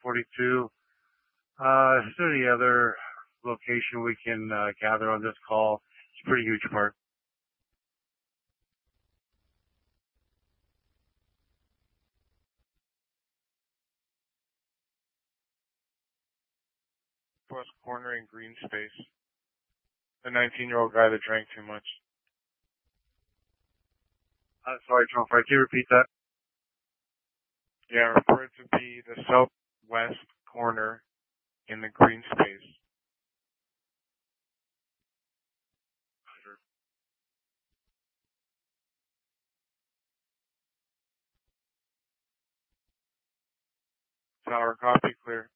42. Is there any other location we can gather on this call? It's a pretty huge park. West corner in green space. The 19-year-old guy that drank too much. Sorry, Trump, can you repeat that? Yeah, referred to be the southwest corner in the green space. Tower, copy, clear.